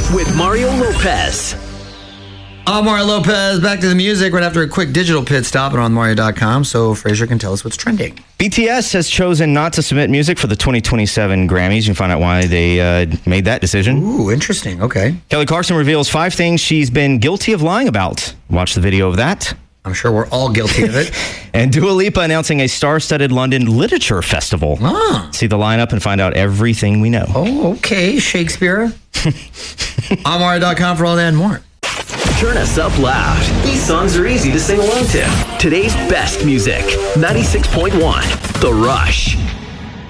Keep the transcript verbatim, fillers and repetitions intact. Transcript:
with Mario Lopez. I'm Mario Lopez. Back to the music right after a quick digital pit stop on Mario dot com so Fraser can tell us what's trending. B T S has chosen not to submit music for the twenty twenty-seven Grammys. You can find out why they uh, made that decision. Ooh, interesting. Okay. Kelly Clarkson reveals five things she's been guilty of lying about. Watch the video of that. I'm sure we're all guilty of it. And Dua Lipa announcing a star-studded London Literature Festival. Ah. See the lineup and find out everything we know. Oh, okay. Shakespeare. I'm Mario dot com for all that and more. Turn us up loud. These songs are easy to sing along to. Today's best music. ninety-six point one. The Rush.